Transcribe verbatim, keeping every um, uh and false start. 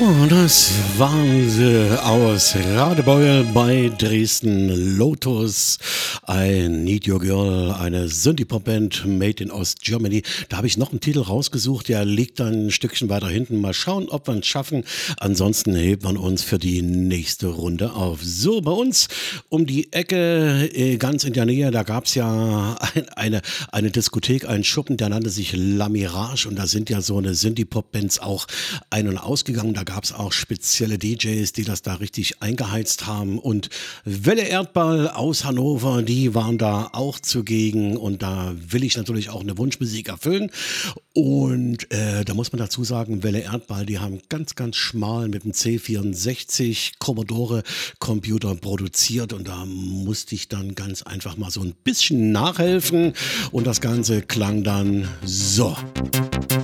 Das waren sie aus Radebeul bei Dresden. Lotus, I Need Your Girl, eine Synthie-Pop-Band made in Ost Germany. Da habe ich noch einen Titel rausgesucht, der liegt dann ein Stückchen weiter hinten. Mal schauen, ob wir es schaffen. Ansonsten hebt man uns für die nächste Runde auf. So, bei uns um die Ecke, äh, ganz in der Nähe, da gab es ja ein, eine, eine Diskothek, einen Schuppen, der nannte sich La Mirage. Und da sind ja so eine Synthie-Pop-Bands auch ein- und ausgegangen. Da gab es auch spezielle D Js, die das da richtig eingeheizt haben. Und Welle Erdball aus Hannover, die waren da auch zugegen. Und da will ich natürlich auch eine Wunschmusik erfüllen. Und äh, da muss man dazu sagen, Welle Erdball, die haben ganz, ganz schmal mit dem C vierundsechzig Commodore Computer produziert. Und da musste ich dann ganz einfach mal so ein bisschen nachhelfen. Und das Ganze klang dann so.